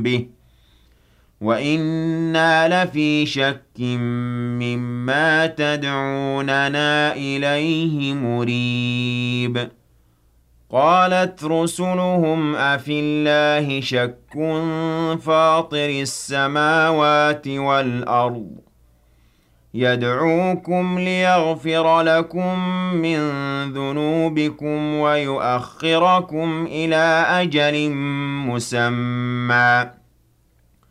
به وَإِنَّا لَفِي شَكٍّ مِّمَّا تَدْعُونَنَا إِلَيْهِ مُرِيبٍ قَالَتْ رُسُلُهُمْ أَفِي اللَّهِ شَكٌّ فَاطِرِ السَّمَاوَاتِ وَالْأَرْضِ يَدْعُوكُمْ لِيَغْفِرَ لَكُم مِّن ذُنُوبِكُمْ وَيُؤَخِّرَكُمْ إِلَىٰ أَجَلٍ مُّسَمًّى